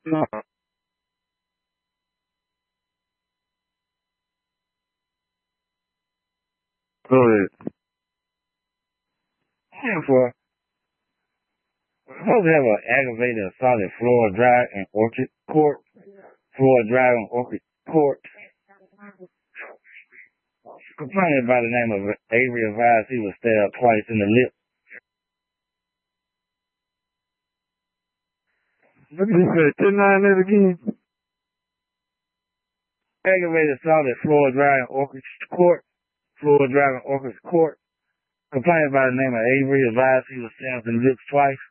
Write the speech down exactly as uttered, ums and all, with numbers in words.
No. Go ahead. And for supposed to have an aggravated assault at Florida Drive and Orchard Court. Florida Drive and Orchard Court. Complainant by the name of Avery advised he was stabbed twice in the lip. What did you say? ten nine that again? Aggravated assault at Florida Drive and Orchard Court. Florida Drive and Orchard Court. Complainant by the name of Avery advised he was stabbed in the lips twice.